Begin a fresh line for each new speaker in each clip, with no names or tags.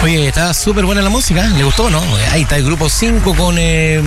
Oye, está súper buena la música, ¿le gustó, no? Ahí está el grupo 5 con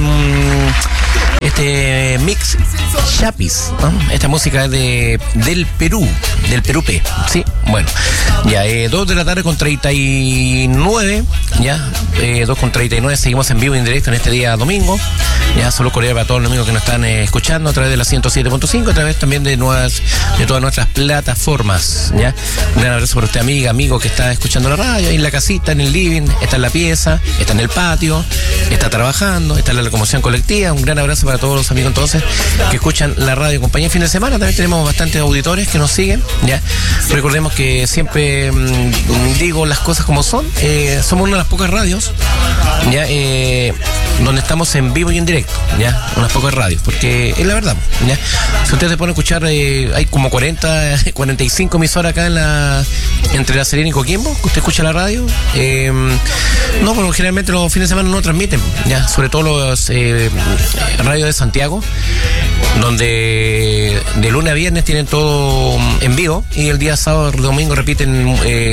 Mix Chapis, ¿no? Esta música es del Perú P, sí, bueno, ya, 2 de la tarde con 39, ya, 2 con 39, seguimos en vivo y en directo en este día domingo, ya, solo cordial para todos los amigos que nos están escuchando a través de la 107.5, a través también de todas nuestras plataformas, ya, un gran abrazo para usted, amiga, amigo que está escuchando la radio, ahí en la casita, en el living, está en la pieza, está en el patio, está trabajando, está en la locomoción colectiva, un gran abrazo para todos los amigos entonces que escuchan la radio compañía en fin de semana. También tenemos bastantes auditores que nos siguen, ya, recordemos que siempre digo las cosas como son, somos una de las pocas radios, ya, donde estamos en vivo y en directo, ya, unas pocas radios, porque es la verdad, ya, si ustedes se ponen a escuchar, hay como 45 emisoras acá entre La Serena y Coquimbo, que usted escucha la radio, no, porque generalmente los fines de semana no transmiten, ya, sobre todo los radios de Santiago, donde de lunes a viernes tienen todo en vivo y el día sábado y domingo repiten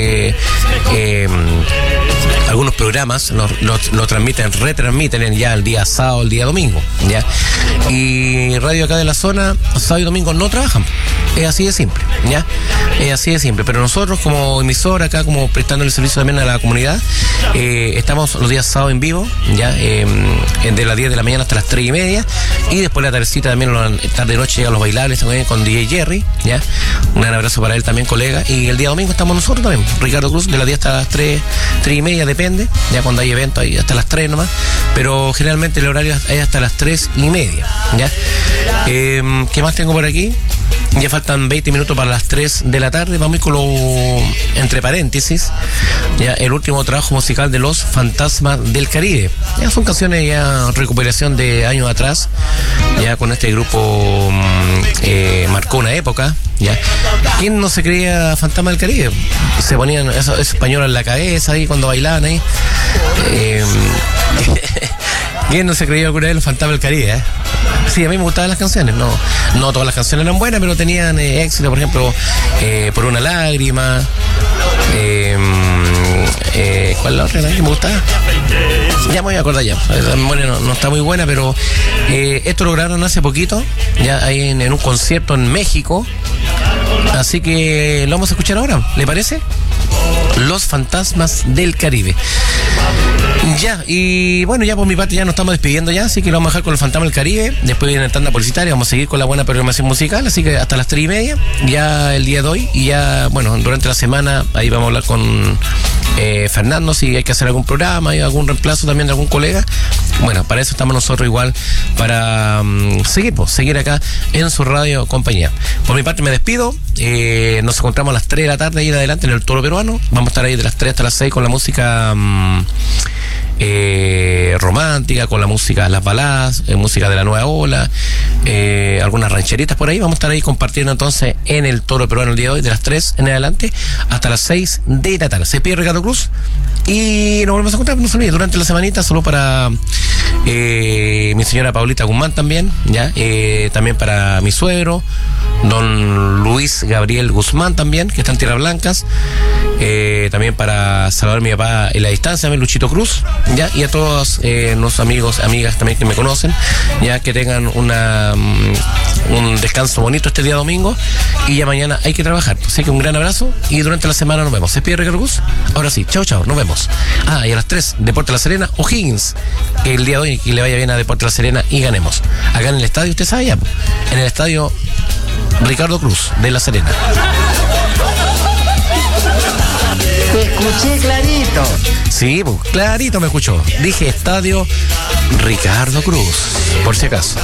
algunos programas, lo transmiten, retransmiten ya el día sábado, el día domingo, ya, y radio acá de la zona sábado y domingo no trabajan, es así de simple, ya, es así de simple, pero nosotros como emisora acá, como prestando el servicio también a la comunidad, estamos los días sábado en vivo, ya, de las 10 de la mañana hasta las 3:30, y después la tardecita también, tarde noche llegan los bailables también con DJ Jerry, ya, un gran abrazo para él también, colega, y el día domingo estamos nosotros también, Ricardo Cruz, de las 10 hasta las 3:30, depende, ya cuando hay eventos hay hasta las 3 nomás, pero generalmente el horario es hasta las 3:30, ya. ¿Qué más tengo por aquí? Ya faltan 20 minutos para las 3 de la tarde. Vamos a ir con lo, entre paréntesis, ya, el último trabajo musical de Los Fantasmas del Caribe. Ya son canciones, ya recuperación de años atrás, ya con este grupo marcó una época, ya. ¿Quién no se creía Fantasma del Caribe? Se ponían esos españoles en la cabeza ahí cuando bailaban ahí. ¿Quién no se creía alguna vez los Fantasmas del Caribe? Sí, a mí me gustaban las canciones, no todas las canciones eran buenas, pero tenían éxito, por ejemplo, Por una lágrima, ¿cuál es la otra que me gustaba? Ya me voy a acordar ya, la memoria no está muy buena, pero esto lo grabaron hace poquito, ya ahí en un concierto en México, así que lo vamos a escuchar ahora, ¿le parece? Los Fantasmas del Caribe. Ya, y bueno, ya por mi parte ya nos estamos despidiendo ya, así que lo vamos a dejar con Los Fantasmas del Caribe. Después viene el tanda publicitaria, vamos a seguir con la buena programación musical, así que hasta las 3:30, ya el día de hoy, y ya, bueno, durante la semana ahí vamos a hablar con Fernando, si hay que hacer algún programa, hay algún reemplazo también de algún colega. Bueno, para eso estamos nosotros igual, para seguir acá en su radio compañía. Por mi parte me despido, nos encontramos a las 3 de la tarde ahí en adelante en el Toro Peruano. Vamos a estar ahí de las 3 hasta las 6 con la música romántica, con la música, las baladas, música de la nueva ola, algunas rancheritas por ahí. Vamos a estar ahí compartiendo entonces en el Toro Peruano el día de hoy, de las 3 en adelante hasta las 6 de la tarde. Se pide Ricardo Cruz y nos volvemos a encontrar, no se olvide, durante la semanita, solo para mi señora Paulita Guzmán también, ya, también para mi suegro, don Luis Gabriel Guzmán también, que está en Tierras Blancas, también para saludar a mi papá en la distancia, también Luchito Cruz, ya, y a todos los amigos, amigas también que me conocen, ya, que tengan un descanso bonito este día domingo, y ya mañana hay que trabajar, así que un gran abrazo y durante la semana nos vemos. Se despide Ricardo Cruz, ahora sí, chao, nos vemos. Y a las 3, Deportes La Serena, O'Higgins, el día de hoy, y le vaya bien a Deportes La Serena y ganemos. Acá en el estadio, usted sabe ya, en el estadio Ricardo Cruz de La Serena.
Te escuché clarito.
Sí, clarito me escuchó. Dije estadio Ricardo Cruz, por si acaso.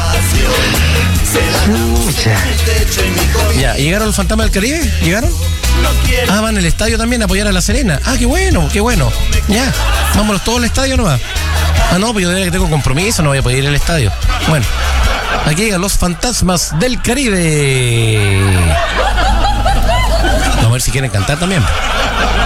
Ya, ¿llegaron los Fantasmas del Caribe? ¿Llegaron? Van al estadio también a apoyar a La Serena. Qué bueno. Ya, vámonos todos al estadio nomás. No, pues yo que tengo compromiso, no voy a poder ir al estadio. Bueno, aquí llegan los Fantasmas del Caribe. Vamos a ver si quieren cantar también.